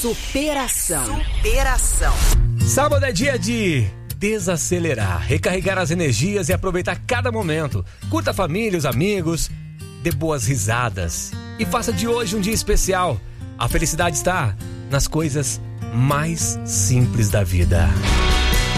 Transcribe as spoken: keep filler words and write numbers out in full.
Superação. Superação. Sábado é dia de desacelerar, recarregar as energias e aproveitar cada momento. Curta a família, os amigos, dê boas risadas e faça de hoje um dia especial. A felicidade está nas coisas mais simples da vida.